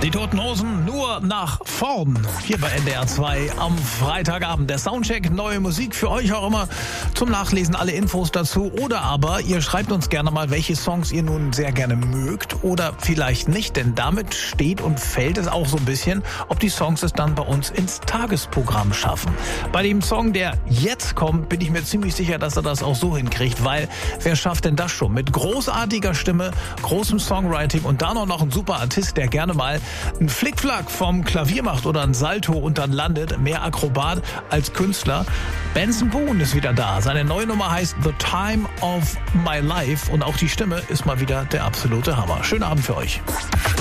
Die Toten Hosen nur nach vorn. Hier bei NDR 2 am Freitagabend. Der Soundcheck, neue Musik für euch auch immer zum Nachlesen, alle Infos dazu. Oder aber ihr schreibt uns gerne mal, welche Songs ihr nun sehr gerne mögt oder vielleicht nicht. Denn damit steht und fällt es auch so ein bisschen, ob die Songs es dann bei uns ins Tagesprogramm schaffen. Bei dem Song, der jetzt kommt, bin ich mir ziemlich sicher, dass er das auch so hinkriegt. Weil wer schafft denn das schon? Mit großartiger Stimme, großem Songwriting und dann auch noch ein super Artist, der gerne mal ein Flickflack vom Klavier macht oder ein Salto und dann landet. Mehr Akrobat als Künstler. Benson Boone ist wieder da. Seine neue Nummer heißt The Time of My Life und auch die Stimme ist mal wieder der absolute Hammer. Schönen Abend für euch.